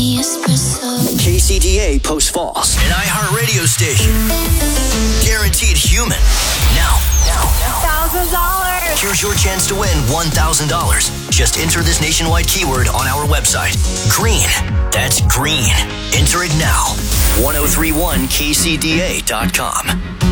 KCDA Post Falls. An iHeartRadio station. Guaranteed human. Now. $1,000. Here's your chance to win $1,000. Just enter this nationwide keyword on our website. Green. That's green. Enter it now. 1031kcda.com.